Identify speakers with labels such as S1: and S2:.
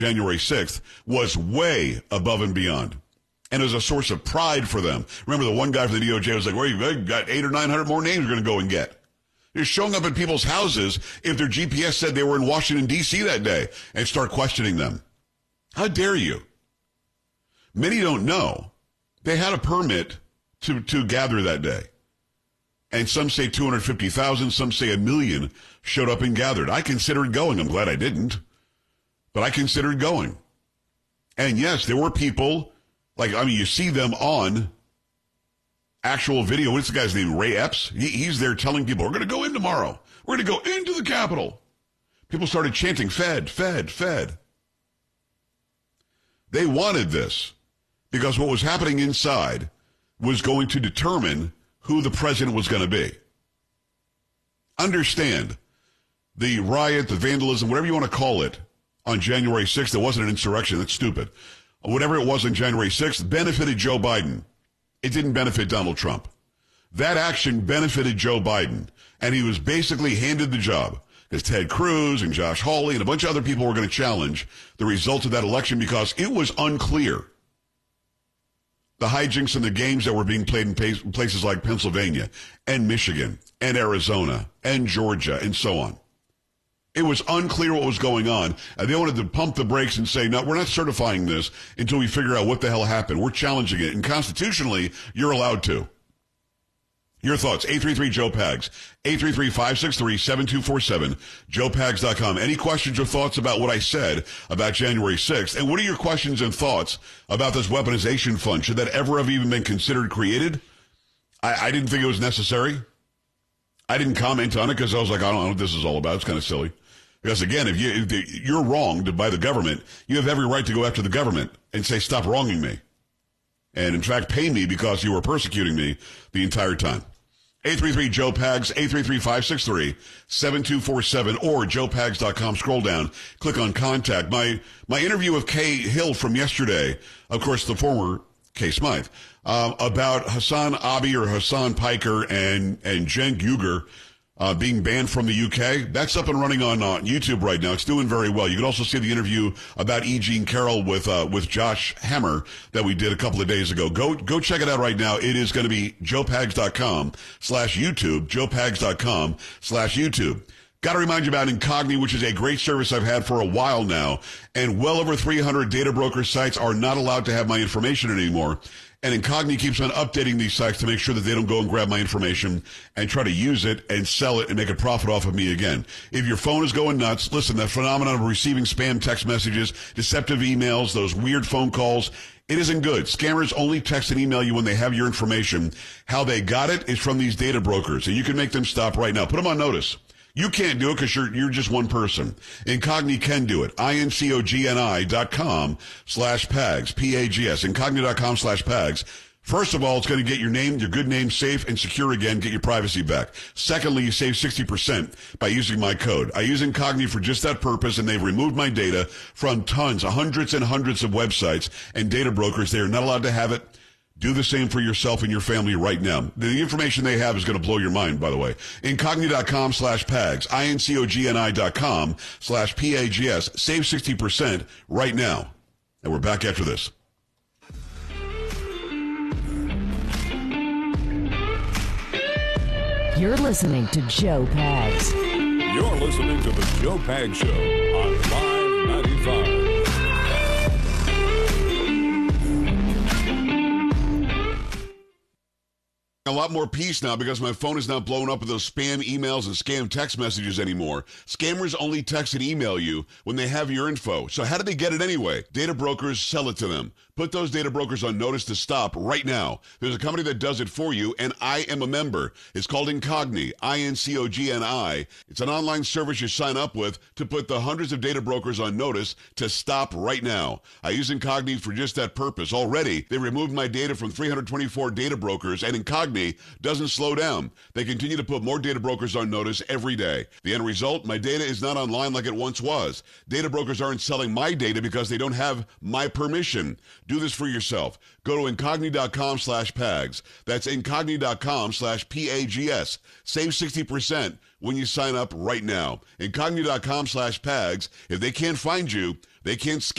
S1: January 6th was way above and beyond. And it was a source of pride for them. Remember, the one guy from the DOJ was like, well, you've got 800 or 900 more names you're going to go and get. You're showing up at people's houses if their GPS said they were in Washington, D.C. that day and start questioning them. How dare you? Many don't know they had a permit to gather that day. And some say 250,000, some say 1 million showed up and gathered. I considered going. I'm glad I didn't. But I considered going. And yes, there were people, you see them on actual video. What's the guy's name? Ray Epps? He's there telling people, we're going to go in tomorrow. We're going to go into the Capitol. People started chanting, Fed, Fed, Fed. They wanted this because what was happening inside was going to determine who the president was going to be. Understand, the riot, the vandalism, whatever you want to call it, on January 6th, it wasn't an insurrection. That's stupid. Whatever it was on January 6th benefited Joe Biden. It didn't benefit Donald Trump. That action benefited Joe Biden, and he was basically handed the job because Ted Cruz and Josh Hawley and a bunch of other people were going to challenge the results of that election because it was unclear. The hijinks and the games that were being played in places like Pennsylvania and Michigan and Arizona and Georgia and so on. It was unclear what was going on, and they wanted to pump the brakes and say, no, we're not certifying this until we figure out what the hell happened. We're challenging it, and constitutionally, you're allowed to. Your thoughts, 833-JOE-PAGS, 833-563-7247, joepags.com. Any questions or thoughts about what I said about January 6th? And what are your questions and thoughts about this weaponization fund? Should that ever have even been considered created? I didn't think it was necessary. I didn't comment on it because I was like, I don't know what this is all about. It's kind of silly. Because again, if you're wronged by the government, you have every right to go after the government and say, stop wronging me. And in fact, pay me because you were persecuting me the entire time. 833-JOE-PAGS, 833-563-7247, or joepags.com. Scroll down, click on contact. My interview with Kay Hill from yesterday, of course, the former Kay Smythe, about Hassan Abi or Hassan Piker and Cenk Uygur being banned from the UK. That's up and running on YouTube right now. It's doing very well. You can also see the interview about E. Jean Carroll with Josh Hammer that we did a couple of days ago. Go check it out right now. It is going to be joepags.com/YouTube, joepags.com/YouTube. Got to remind you about Incogni, which is a great service I've had for a while now, and well over 300 data broker sites are not allowed to have my information anymore. And Incogni keeps on updating these sites to make sure that they don't go and grab my information and try to use it and sell it and make a profit off of me again. If your phone is going nuts, listen, that phenomenon of receiving spam text messages, deceptive emails, those weird phone calls, it isn't good. Scammers only text and email you when they have your information. How they got it is from these data brokers, and you can make them stop right now. Put them on notice. You can't do it because you're just one person. Incogni can do it. incogni.com/PAGS, P-A-G-S, incogni.com/PAGS. First of all, it's going to get your name, your good name safe and secure again, get your privacy back. Secondly, you save 60% by using my code. I use Incogni for just that purpose, and they've removed my data from hundreds and hundreds of websites and data brokers. They are not allowed to have it. Do the same for yourself and your family right now. The information they have is going to blow your mind, by the way. Incogni.com/PAGS, incogni.com/PAGS. Save 60% right now. And we're back after this.
S2: You're listening to Joe Pags.
S3: You're listening to the Joe Pags Show on Live 95.
S1: A lot more peace now because my phone is not blowing up with those spam emails and scam text messages anymore. Scammers only text and email you when they have your info. So how do they get it anyway? Data brokers sell it to them. Put those data brokers on notice to stop right now. There's a company that does it for you, and I am a member. It's called Incogni, I-N-C-O-G-N-I. It's an online service you sign up with to put the hundreds of data brokers on notice to stop right now. I use Incogni for just that purpose. Already, they removed my data from 324 data brokers, and Incogni doesn't slow down. They continue to put more data brokers on notice every day. The end result, my data is not online like it once was. Data brokers aren't selling my data because they don't have my permission. Do this for yourself. Go to incogni.com/PAGS. That's incogni.com/PAGS. Save 60% when you sign up right now. Incogni.com/PAGS. If they can't find you, They can't